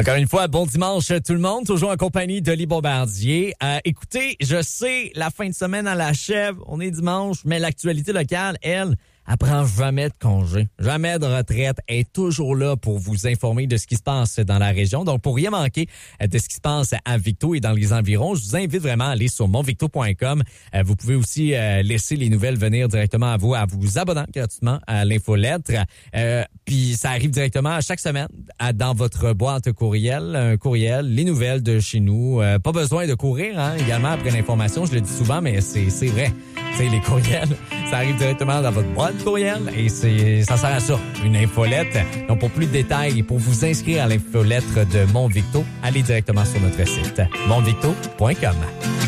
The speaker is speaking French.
Encore une fois, bon dimanche tout le monde, toujours en compagnie d'Oli Bombardier. Écoutez, je sais, la fin de semaine à la chèvre, on est dimanche, mais l'actualité locale, elle prend jamais de congé, jamais de retraite, elle est toujours là pour vous informer de ce qui se passe dans la région. Donc, pour rien manquer de ce qui se passe à Victo et dans les environs, je vous invite vraiment à aller sur monvicto.com. Vous pouvez aussi laisser les nouvelles venir directement à vous abonnant gratuitement à l'infolettre. Puis, ça arrive directement chaque semaine dans votre boîte courriel, un courriel, les nouvelles de chez nous. Pas besoin de courir, hein, également après l'information, je le dis souvent, mais c'est vrai. T'sais, les courriels, ça arrive directement dans votre boîte courriel et ça sert à ça, une infolette. Donc, pour plus de détails et pour vous inscrire à l'infolettre de Monvicto, allez directement sur notre site monvicto.com.